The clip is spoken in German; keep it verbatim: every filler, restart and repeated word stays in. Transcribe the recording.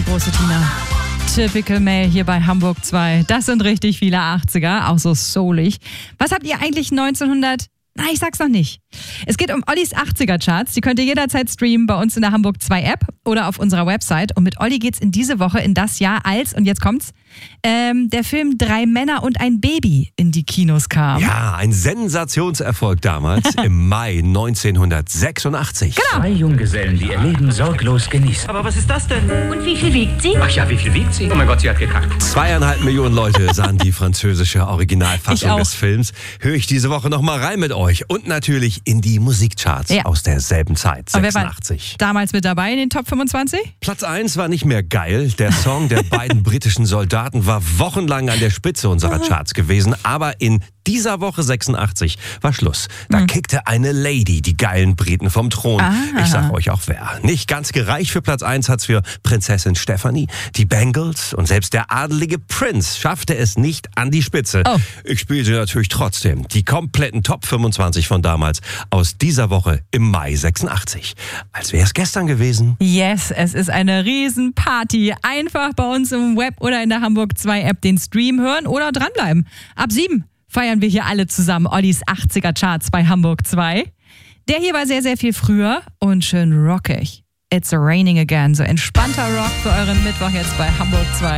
die große Tina. Typical Male hier bei Hamburg zwei. Das sind richtig viele achtziger, auch so soulig. Was habt ihr eigentlich neunzehnhundert... Na, ich sag's noch nicht. Es geht um Ollis achtziger-Charts. Die könnt ihr jederzeit streamen bei uns in der Hamburg zwei App oder auf unserer Website. Und mit Olli geht's in diese Woche in das Jahr, als, und jetzt kommt's, ähm, der Film Drei Männer und ein Baby in die Kinos kam. Ja, ein Sensationserfolg damals im Mai neunzehnhundertsechsundachtzig. Genau. Zwei Junggesellen, die ihr Leben sorglos genießen. Aber was ist das denn? Und wie viel wiegt sie? Ach ja, wie viel wiegt sie? Oh mein Gott, sie hat gekackt. Zweieinhalb Millionen Leute sahen die französische Ich Originalfassung auch. des Films. Höre ich diese Woche noch mal rein mit euch. Und natürlich in die Musikcharts Ja. aus derselben Zeit, Und wer war sechsundachtzig. damals mit dabei in den Top fünfundzwanzig? Platz eins war nicht mehr geil. Der Song der beiden britischen Soldaten war wochenlang an der Spitze unserer Charts gewesen. Aber in dieser Woche sechsundachtzig war Schluss. Da Mhm. kickte eine Lady die geilen Briten vom Thron. Ah. Ich sag euch auch wer. Nicht ganz gereicht für Platz eins hat's für Prinzessin Stephanie, die Bangles und selbst der adelige Prince schaffte es nicht an die Spitze. Oh. Ich spiele sie natürlich trotzdem. Die kompletten Top fünfundzwanzig von damals aus dieser Woche im Mai sechsundachtzig. Als wäre es gestern gewesen. Yes, es ist eine Riesenparty. Einfach bei uns im Web oder in der Hamburg zwei App den Stream hören oder dranbleiben. Ab sieben feiern wir hier alle zusammen Ollis achtziger-Charts bei Hamburg zwei. Der hier war sehr, sehr viel früher und schön rockig. It's raining again. So entspannter Rock für euren Mittwoch jetzt bei Hamburg zwei.